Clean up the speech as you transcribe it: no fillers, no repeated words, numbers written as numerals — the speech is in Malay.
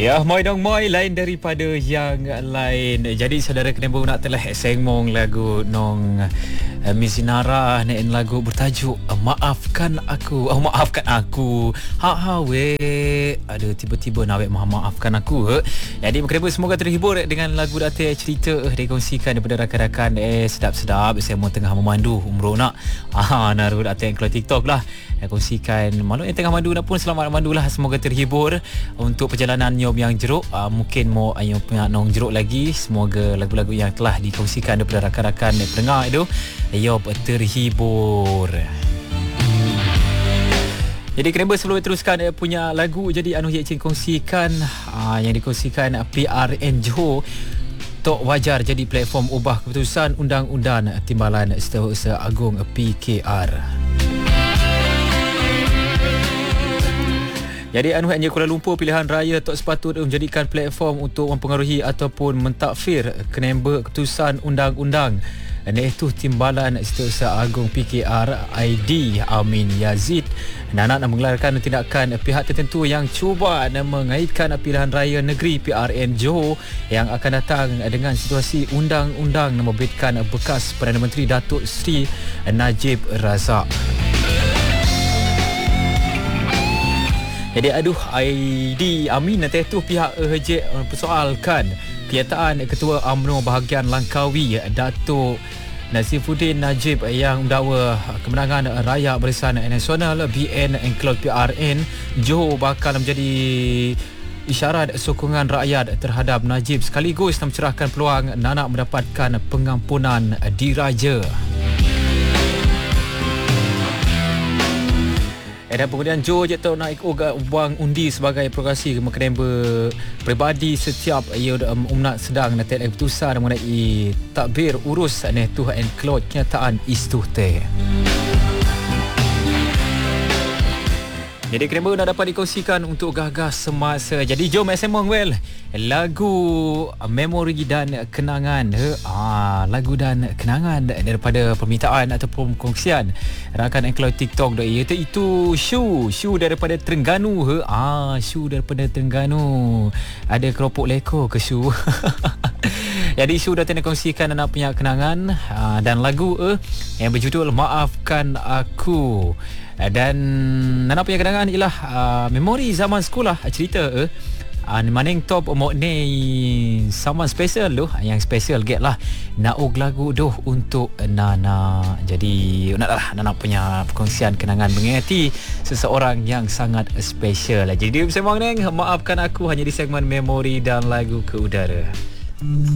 Ya, moi dong moi lain daripada yang lain. Jadi saudara kena nak telah sengmong lagu nong Misinara nen lagu bertajuk Maafkan Aku. Oh, maafkan aku. Ha we. Ada tiba-tiba nak maafkan aku. Jadi kena semoga terhibur dengan lagu datai cerita dikongsikan daripada rakan-rakan sedap-sedap. Saya mau tengah memandu umroh nak. Naru datai keluar TikTok lah. Kongsikan maklum yang tengah mandu pun selamat mandu lah. Semoga terhibur untuk perjalanan nyom yang jeruk. Mungkin mau ayo punya nong jeruk lagi. Semoga lagu-lagu yang telah dikongsikan daripada rakan-rakan pendengar itu ayo terhibur. Jadi kenapa sebelum teruskan punya lagu, jadi Ye Chin kongsikan yang dikongsikan PRN Johor Tok wajar jadi platform ubah keputusan undang-undang Timbalan Setiausaha Agung PKR. Jadi Hanya Kuala Lumpur pilihan raya tak sepatutnya menjadikan platform untuk mempengaruhi ataupun mentakfir kenemba keputusan undang-undang. Iaitu Timbalan Setiausaha Agung PKR ID Amin Yazid nak mengelarkan tindakan pihak tertentu yang cuba mengaitkan pilihan raya negeri PRN Johor yang akan datang dengan situasi undang-undang membabitkan bekas Perdana Menteri Datuk Seri Najib Razak. Jadi ID Amin nanti tu pihak Hejek persoalkan kenyataan Ketua UMNO bahagian Langkawi Datuk Nasifuddin Najib yang mendakwa kemenangan Raya Barisan Nasional BN Enclave PRN Johor bakal menjadi isyarat sokongan rakyat terhadap Najib sekaligus mencerahkan peluang nak mendapatkan pengampunan diraja. Dan kemudian Johor je tahu nak ikut wang undi sebagai progresi kemenangan peribadi setiap ia nak sedang nak take keputusan mengenai takbir urus tu enclave kenyataan istu teh. Jadi kenapa nak dapat dikongsikan untuk gagas semasa. Jadi jom semong well lagu memori dan kenangan. Lagu dan kenangan daripada permintaan ataupun kongsian rakan enclave TikTok itu Shu daripada Terengganu. Shu daripada Terengganu. Ada keropok leko ke Shu? Jadi Shu dah tengah kongsikan anak punya kenangan dan lagu yang berjudul Maafkan Aku. Dan anak punya kenangan ialah memori zaman sekolah cerita maning top umok ni someone special tu yang special get lah nak lagu doh untuk Nana. Jadi nak punya perkongsian kenangan mengingati seseorang yang sangat special. Jadi dia bersama dengan Maafkan Aku hanya di segmen memori dan lagu ke udara.